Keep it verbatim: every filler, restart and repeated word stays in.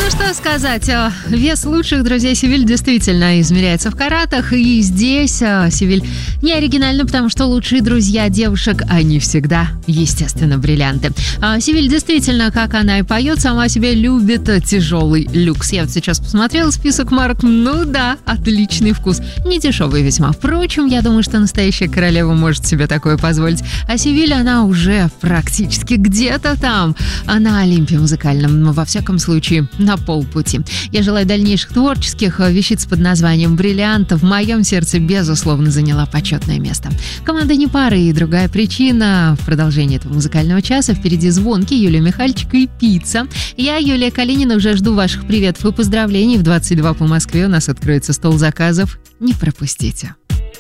Ну что сказать, вес лучших друзей Севиль действительно измеряется в каратах, и здесь Севиль не оригинально, потому что лучшие друзья девушек, они всегда, естественно, бриллианты. Севиль действительно, как она и поет, сама себе любит тяжелый люкс. Я вот сейчас посмотрела список марок, ну да, отличный вкус, не дешевый весьма. Впрочем, я думаю, что настоящая королева может себе такое позволить, а Севиль, она уже практически где-то там, на Олимпе музыкальном, но во всяком случае на полпути. Я желаю дальнейших творческих вещиц под названием «Бриллиант» в моем сердце, безусловно, заняла почетное место. Команда «Не пара» и другая причина. В продолжении этого музыкального часа впереди звонки, Юлия Михальчик и пицца. Я, Юлия Калинина, уже жду ваших приветов и поздравлений. В двадцать два по Москве у нас откроется стол заказов. Не пропустите.